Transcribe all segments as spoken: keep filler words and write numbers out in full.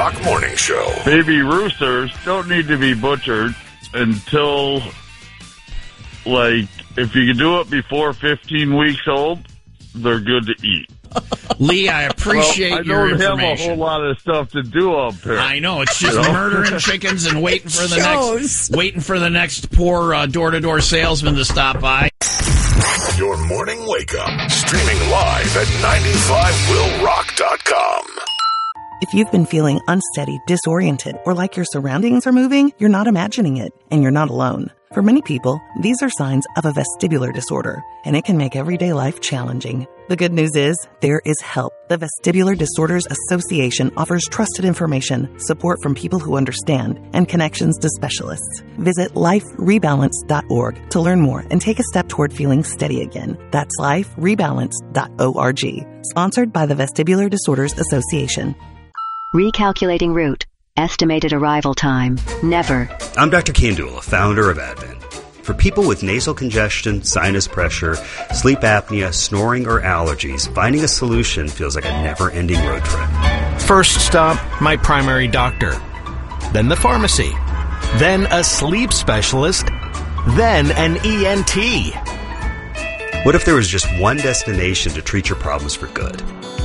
Rock Morning Show. Baby roosters don't need to be butchered until, like, if you can do it before fifteen weeks old, they're good to eat. Lee, I appreciate well, I your don't information. have a whole lot of stuff to do up here. I know, it's just You know? murdering chickens and waiting for the Shows. next waiting for the next poor uh, door-to-door salesman to stop by. Your morning wake-up. Streaming live at ninety-five will rock dot com. If you've been feeling unsteady, disoriented, or like your surroundings are moving, you're not imagining it, and you're not alone. For many people, these are signs of a vestibular disorder, and it can make everyday life challenging. The good news is, there is help. The Vestibular Disorders Association offers trusted information, support from people who understand, and connections to specialists. Visit life rebalance dot org to learn more and take a step toward feeling steady again. That's life rebalance dot org. Sponsored by the Vestibular Disorders Association. Recalculating route. Estimated arrival time. Never. I'm Doctor Kandula, founder of Advent. For people with nasal congestion, sinus pressure, sleep apnea, snoring, or allergies, finding a solution feels like a never-ending road trip. First stop, my primary doctor. Then the pharmacy. Then a sleep specialist. Then an E N T. What if there was just one destination to treat your problems for good?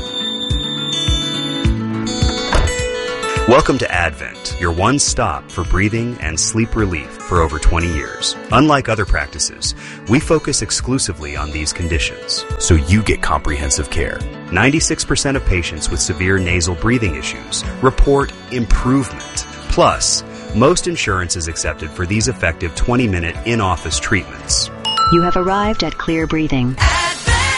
Welcome to Advent, your one stop for breathing and sleep relief for over twenty years. Unlike other practices, we focus exclusively on these conditions, so you get comprehensive care. ninety-six percent of patients with severe nasal breathing issues report improvement. Plus, most insurance is accepted for these effective twenty-minute in-office treatments. You have arrived at Clear Breathing.